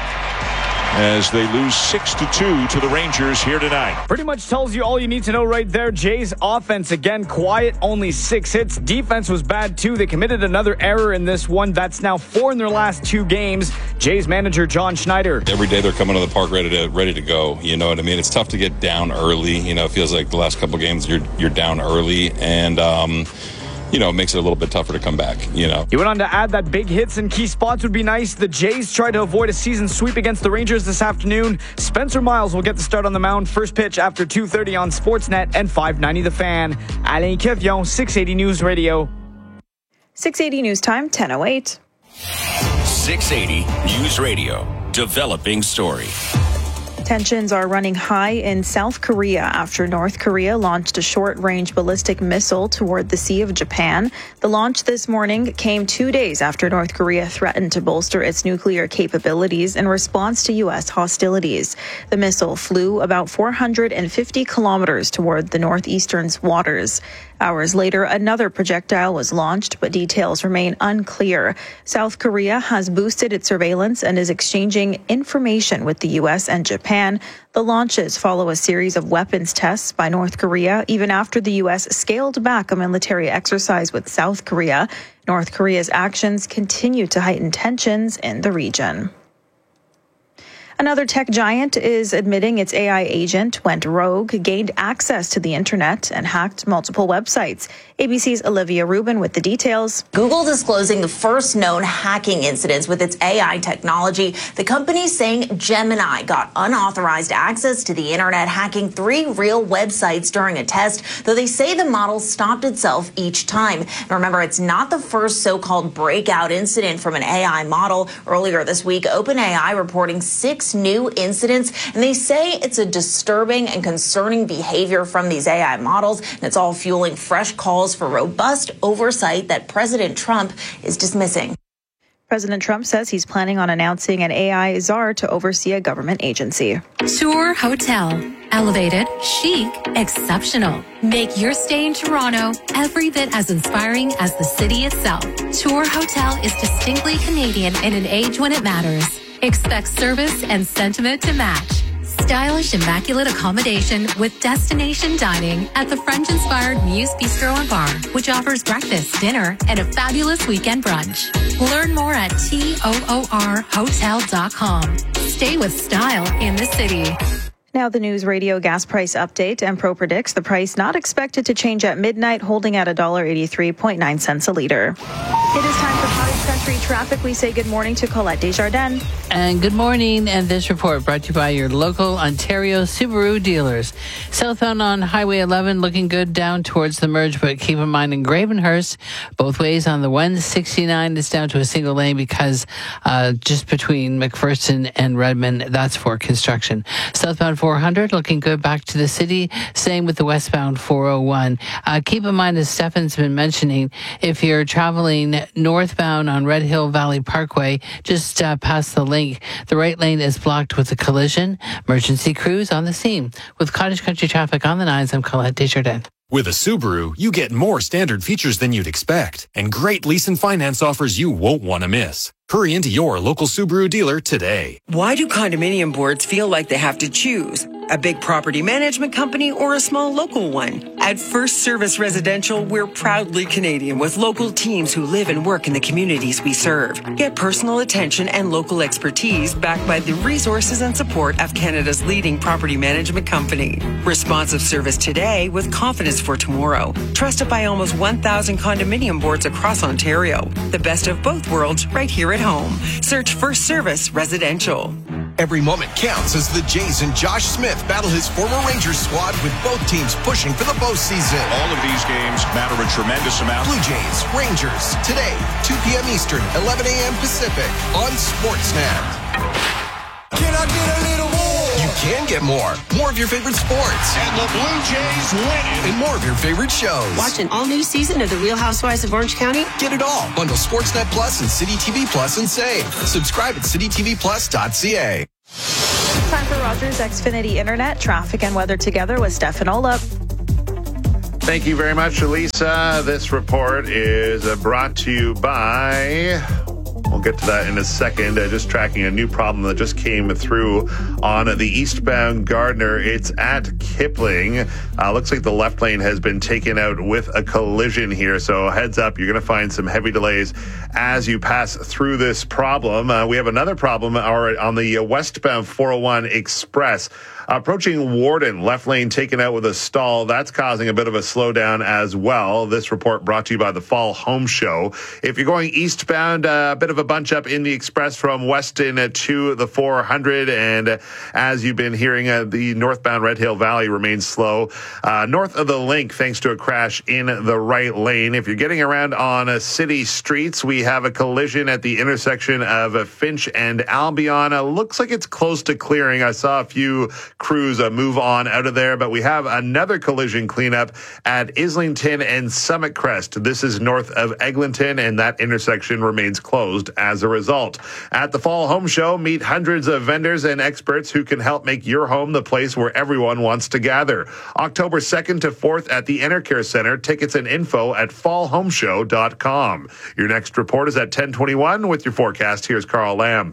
as they lose six to two to the Rangers here tonight. Pretty much tells you all you need to know right there. Jays offense again quiet, only six hits. Defense was bad too. They committed another error in this one. That's now four in their last two games. Jays manager John Schneider. Every day they're coming to the park ready to ready to go. You know what I mean? It's tough to get down early. You know, it feels like the last couple of games you're you're down early, and um you know, it makes it a little bit tougher to come back, you know. He went on to add that big hits in key spots would be nice. The Jays tried to avoid a season sweep against the Rangers this afternoon. Spencer Miles will get the start on the mound. First pitch after two thirty on Sportsnet and five ninety The Fan. Alain Kevion, six eighty News Radio. six eighty News Time, ten oh eight. six eighty News Radio. Developing story. Tensions are running high in South Korea after North Korea launched a short-range ballistic missile toward the Sea of Japan. The launch this morning came two days after North Korea threatened to bolster its nuclear capabilities in response to U S hostilities. The missile flew about four hundred fifty kilometers toward the northeastern waters. Hours later, another projectile was launched, but details remain unclear. South Korea has boosted its surveillance and is exchanging information with the U S and Japan. The launches follow a series of weapons tests by North Korea, even after the U S scaled back a military exercise with South Korea. North Korea's actions continue to heighten tensions in the region. Another tech giant is admitting its A I agent went rogue, gained access to the internet, and hacked multiple websites. A B C's Olivia Rubin with the details. Google disclosing the first known hacking incidents with its A I technology. The company saying Gemini got unauthorized access to the internet, hacking three real websites during a test, though they say the model stopped itself each time. And remember, it's not the first so-called breakout incident from an A I model. Earlier this week, OpenAI reporting six new incidents, and they say it's a disturbing and concerning behavior from these A I models, and it's all fueling fresh calls for robust oversight that President Trump is dismissing. President Trump says he's planning on announcing an A I czar to oversee a government agency. Tour Hotel. Elevated, chic, exceptional. Make your stay in Toronto every bit as inspiring as the city itself. Tour Hotel is distinctly Canadian in an age when it matters. Expect service and sentiment to match. Stylish, immaculate accommodation with destination dining at the French-inspired Muse Bistro and Bar, which offers breakfast, dinner, and a fabulous weekend brunch. Learn more at toor hotel dot com. Stay with style in the city. Now the News Radio gas price update. Empro predicts the price not expected to change at midnight, holding at one dollar eighty-three point nine cents a liter. It is time for Cottage Country Traffic. We say good morning to Colette Desjardins. And good morning. And this report brought to you by your local Ontario Subaru dealers. Southbound on Highway eleven looking good down towards the merge, but keep in mind in Gravenhurst, both ways on the one sixty-nine is down to a single lane because uh, just between McPherson and Redmond, that's for construction. Southbound four hundred looking good back to the city. Same with the westbound four oh one. Uh, keep in mind, as Stefan's been mentioning, if you're traveling northbound on Red Red Hill Valley Parkway, just uh, past the link. The right lane is blocked with a collision. Emergency crews on the scene. With Cottage Country traffic on the nines, I'm Colette Desjardins. With a Subaru, you get more standard features than you'd expect and great lease and finance offers you won't want to miss. Hurry into your local Subaru dealer today. Why do condominium boards feel like they have to choose? A big property management company or a small local one? At First Service Residential, we're proudly Canadian with local teams who live and work in the communities we serve. Get personal attention and local expertise backed by the resources and support of Canada's leading property management company. Responsive service today with confidence for tomorrow. Trusted by almost one thousand condominium boards across Ontario. The best of both worlds right here at home. Search First Service Residential. Every moment counts as the Jays and Josh Smith battle his former Rangers squad with both teams pushing for the postseason. All of these games matter a tremendous amount. Blue Jays, Rangers, today, two p.m. Eastern, eleven a.m. Pacific on Sportsnet. Can I get a little more? You can get more. More of your favorite sports. And the Blue Jays win it. And more of your favorite shows. Watch an all-new season of The Real Housewives of Orange County? Get it all. Bundle Sportsnet Plus and City T V Plus and save. Subscribe at city t v plus dot c a. Time for Rogers Xfinity Internet traffic and weather together with Stefan Olap. Thank you very much, Elisa. This report is uh, brought to you by... We'll get to that in a second. Uh, just tracking a new problem that just came through on the eastbound Gardner. It's at Kipling. Uh, looks like the left lane has been taken out with a collision here. So heads up, you're going to find some heavy delays as you pass through this problem. Uh, we have another problem on the westbound four oh one Express. Approaching Warden, left lane taken out with a stall. That's causing a bit of a slowdown as well. This report brought to you by the Fall Home Show. If you're going eastbound, uh, a bit of a bunch up in the Express from Weston to the four hundred. And uh, as you've been hearing, uh, the northbound Red Hill Valley remains slow. Uh, north of the link, thanks to a crash in the right lane. If you're getting around on uh, city streets, we have a collision at the intersection of uh, Finch and Albion. Uh, looks like it's close to clearing. I saw a few crews uh, move on out of there, but we have another collision cleanup at Islington and Summit Crest. This is north of Eglinton, and that intersection remains closed as a result. At the Fall Home Show, meet hundreds of vendors and experts who can help make your home the place where everyone wants to gather. October second to fourth at the Enercare Center. Tickets and info at fall home show dot com. Your next report is at ten twenty-one with your forecast. Here's Carl Lamb.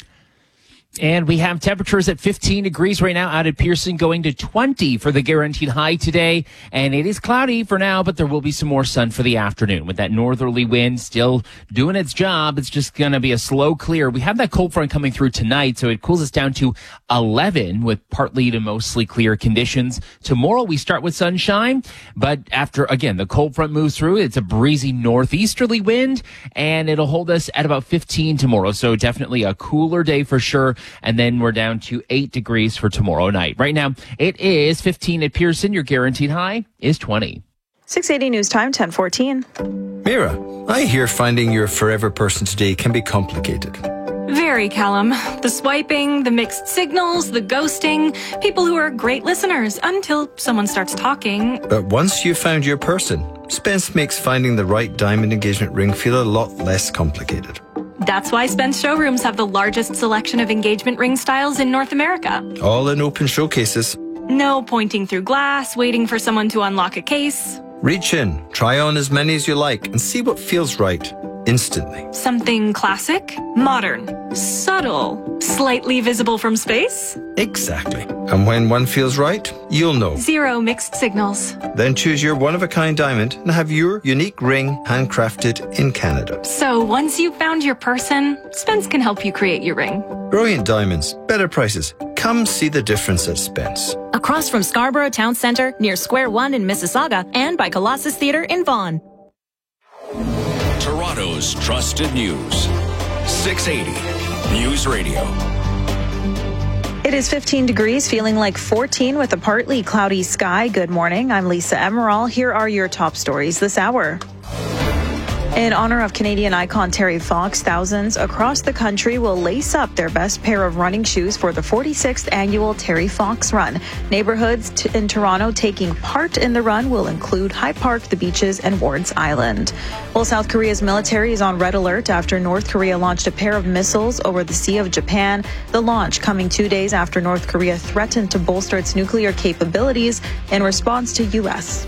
And we have temperatures at fifteen degrees right now out at Pearson, going to twenty for the guaranteed high today. And it is cloudy for now, but there will be some more sun for the afternoon with that northerly wind still doing its job. It's just going to be a slow clear. We have that cold front coming through tonight, so it cools us down to eleven with partly to mostly clear conditions. Tomorrow we start with sunshine, but after, again, the cold front moves through, it's a breezy northeasterly wind, and it'll hold us at about fifteen tomorrow. So definitely a cooler day for sure. And then we're down to eight degrees for tomorrow night. Right now, it is fifteen at Pearson. Your guaranteed high is twenty. six eighty News Time, ten fourteen. Mira, I hear finding your forever person today can be complicated. Very, Callum. The swiping, the mixed signals, the ghosting. People who are great listeners until someone starts talking. But once you've found your person, Spence makes finding the right diamond engagement ring feel a lot less complicated. That's why Spence showrooms have the largest selection of engagement ring styles in North America. All in open showcases. No pointing through glass, waiting for someone to unlock a case. Reach in, try on as many as you like, and see what feels right instantly. Something classic, modern, subtle, slightly visible from space. Exactly. And when one feels right, you'll know. Zero mixed signals. Then choose your one-of-a-kind diamond and have your unique ring handcrafted in Canada. So once you've found your person, Spence can help you create your ring. Brilliant diamonds, better prices. Come see the difference at Spence. Across from Scarborough Town Centre, near Square One in Mississauga, and by Colossus Theatre in Vaughan. Toronto's trusted news. six eighty News Radio. It is fifteen degrees, feeling like fourteen with a partly cloudy sky. Good morning. I'm Lisa Emerald. Here are your top stories this hour. In honor of Canadian icon Terry Fox, thousands across the country will lace up their best pair of running shoes for the forty-sixth annual Terry Fox Run. Neighborhoods t- in Toronto taking part in the run will include High Park, the beaches, and Wards Island. Well, South Korea's military is on red alert after North Korea launched a pair of missiles over the Sea of Japan. The launch coming two days after North Korea threatened to bolster its nuclear capabilities in response to U S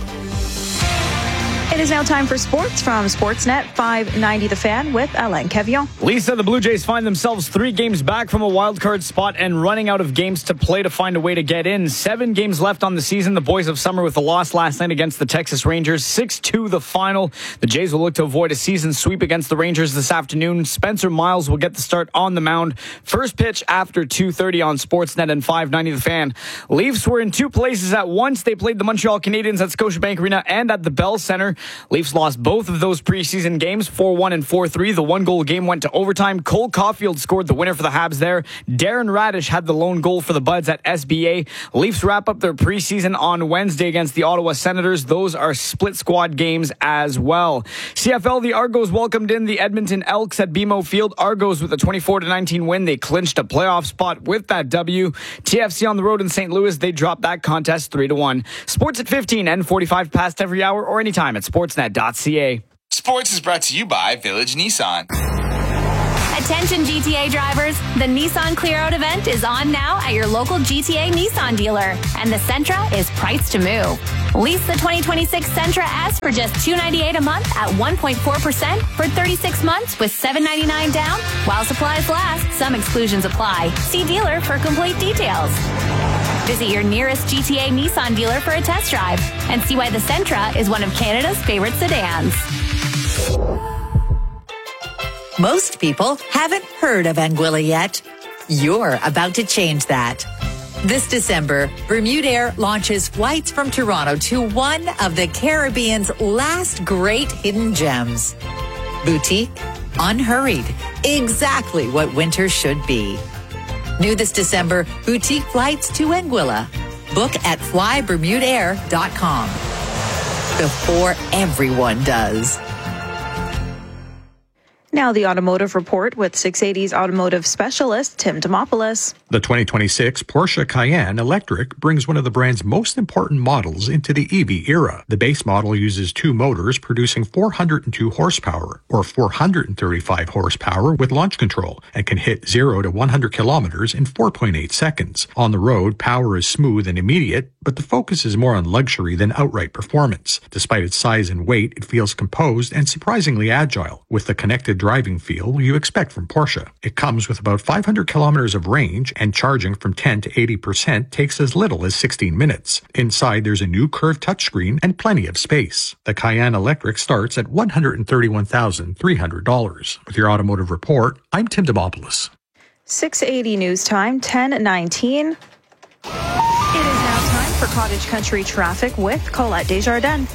It is now time for sports from Sportsnet five ninety The Fan with Alain Quevillon. Lisa, the Blue Jays find themselves three games back from a wild card spot and running out of games to play to find a way to get in. Seven games left on the season. The boys of summer with a loss last night against the Texas Rangers. six two the final. The Jays will look to avoid a season sweep against the Rangers this afternoon. Spencer Miles will get the start on the mound. First pitch after two thirty on Sportsnet and five ninety The Fan. Leafs were in two places at once. They played the Montreal Canadiens at Scotiabank Arena and at the Bell Center. Leafs lost both of those preseason games, four one and four three. The one-goal game went to overtime. Cole Caulfield scored the winner for the Habs there. Darren Radish had the lone goal for the Buds at S B A. Leafs wrap up their preseason on Wednesday against the Ottawa Senators. Those are split squad games as well. C F L, the Argos welcomed in the Edmonton Elks at B M O Field. Argos with a twenty-four to nineteen win. They clinched a playoff spot with that W. T F C on the road in Saint Louis. They dropped that contest three to one. Sports at fifteen and forty-five past every hour or anytime at sportsnet dot c a. Sports is brought to you by Village Nissan. Attention G T A drivers, the Nissan Clear Out event is on now at your local G T A Nissan dealer, and the Sentra is priced to move. Lease the twenty twenty-six Sentra S for just two hundred ninety-eight dollars a month at one point four percent for thirty-six months with seven hundred ninety-nine dollars down. While supplies last, some exclusions apply. See dealer for complete details. Visit your nearest G T A Nissan dealer for a test drive and see why the Sentra is one of Canada's favorite sedans. Most people haven't heard of Anguilla yet. You're about to change that. This December, Bermudair launches flights from Toronto to one of the Caribbean's last great hidden gems. Boutique, unhurried, exactly what winter should be. New this December, boutique flights to Anguilla. Book at fly bermudair dot com. Before everyone does. Now the Automotive Report with six eighty's automotive specialist, Tim Demopoulos. The twenty twenty-six Porsche Cayenne Electric brings one of the brand's most important models into the E V era. The base model uses two motors producing four hundred two horsepower or four hundred thirty-five horsepower with launch control and can hit zero to one hundred kilometers in four point eight seconds. On the road, power is smooth and immediate, but the focus is more on luxury than outright performance. Despite its size and weight, it feels composed and surprisingly agile, with the connected driving feel you expect from Porsche. It comes with about five hundred kilometers of range, and charging from ten to eighty percent takes as little as sixteen minutes. Inside, there's a new curved touchscreen and plenty of space. The Cayenne Electric starts at one hundred thirty-one thousand three hundred dollars. With your Automotive Report, I'm Tim Demopoulos. six eighty News Time, ten nineteen. It is now time for Cottage Country traffic with Colette Desjardins.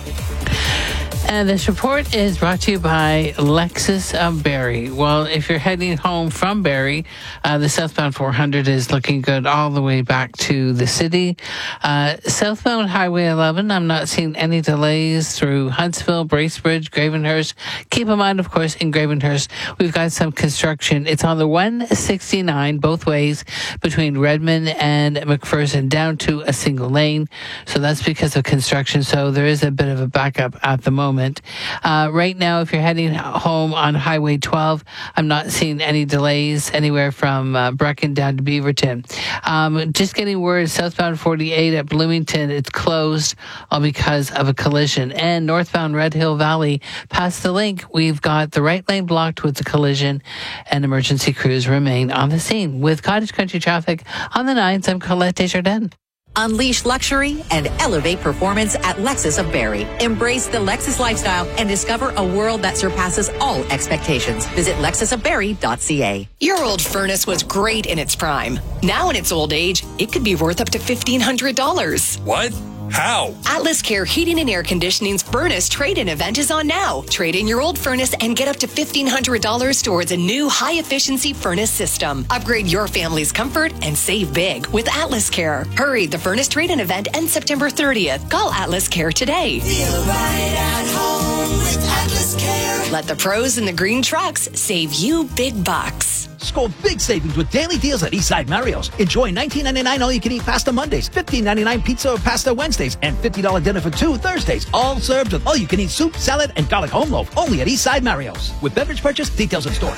And this report is brought to you by Lexus of Barrie. Well, if you're heading home from Barrie, uh, the southbound four hundred is looking good all the way back to the city. Uh, southbound Highway eleven, I'm not seeing any delays through Huntsville, Bracebridge, Gravenhurst. Keep in mind, of course, in Gravenhurst, we've got some construction. It's on the one sixty-nine both ways between Redmond and McPherson down to a single lane. So that's because of construction. So there is a bit of a backup at the moment. Uh, right now, if you're heading home on Highway twelve, I'm not seeing any delays anywhere from uh, Brecken down to Beaverton. Um, just getting word, southbound forty-eight at Bloomington, it's closed all because of a collision. And northbound Red Hill Valley, past the link, we've got the right lane blocked with the collision, and emergency crews remain on the scene. With Cottage Country traffic on the nines, I'm Colette Desjardins. Unleash luxury and elevate performance at Lexus of Barrie. Embrace the Lexus lifestyle and discover a world that surpasses all expectations. Visit lexus of barrie dot c a. Your old furnace was great in its prime. Now in its old age, it could be worth up to fifteen hundred dollars. What? How? Atlas Care Heating and Air Conditioning's furnace trade-in event is on now. Trade in your old furnace and get up to fifteen hundred dollars towards a new high-efficiency furnace system. Upgrade your family's comfort and save big with Atlas Care. Hurry, the furnace trade-in event ends September thirtieth. Call Atlas Care today. Feel right at home. with Atlas Care. Let the pros in the green trucks save you big bucks. Score big savings with daily deals at Eastside Mario's. Enjoy nineteen ninety-nine all-you-can-eat pasta Mondays, fifteen ninety-nine pizza or pasta Wednesdays, and fifty dollars dinner for two Thursdays. All served with all-you-can-eat soup, salad, and garlic home loaf. Only at Eastside Mario's. With beverage purchase, details in store.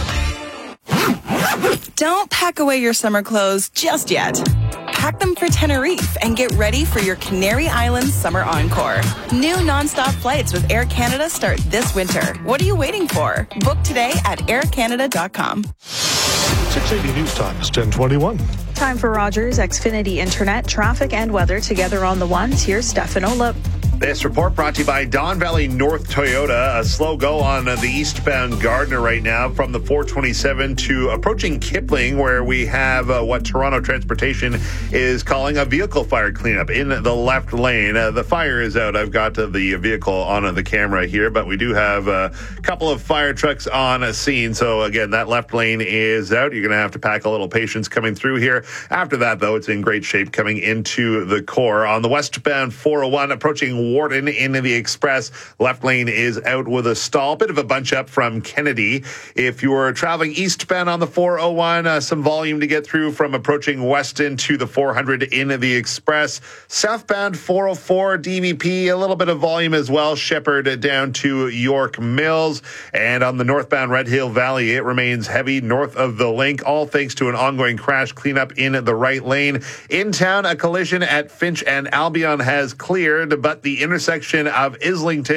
Don't pack away your summer clothes just yet. Pack them for Tenerife and get ready for your Canary Islands summer encore. New nonstop flights with Air Canada start this winter. What are you waiting for? Book today at air canada dot com. six eighty News Time is ten twenty-one. Time for Rogers Xfinity Internet, traffic and weather together on the ones. Here's Stefan Olip. This report brought to you by Don Valley North Toyota. A slow go on the eastbound Gardner right now from the four twenty-seven to approaching Kipling, where we have uh, what Toronto Transportation is calling a vehicle fire cleanup in the left lane. Uh, the fire is out. I've got uh, the vehicle on uh, the camera here, but we do have a couple of fire trucks on a scene. So again, that left lane is out. You're going to have to pack a little patience coming through here. After that, though, it's in great shape coming into the core. On the westbound four oh one, approaching Warden into the Express, left lane is out with a stall. Bit of a bunch up from Kennedy. If you're traveling eastbound on the four oh one, uh, some volume to get through from approaching Weston to the four hundred into the Express. Southbound four oh four, D V P, a little bit of volume as well. Shepherd down to York Mills. And on the northbound Red Hill Valley, it remains heavy north of the link, all thanks to an ongoing crash cleanup in the right lane. In town, a collision at Finch and Albion has cleared, but the intersection of Islington